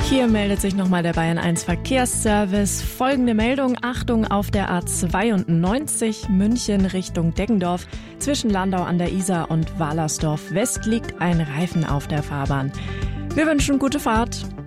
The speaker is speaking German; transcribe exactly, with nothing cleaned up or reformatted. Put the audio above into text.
Hier meldet sich nochmal der Bayern eins Verkehrsservice. Folgende Meldung: Achtung auf der A zweiundneunzig München Richtung Deggendorf. Zwischen Landau an der Isar und Wahlersdorf West liegt ein Reifen auf der Fahrbahn. Wir wünschen gute Fahrt.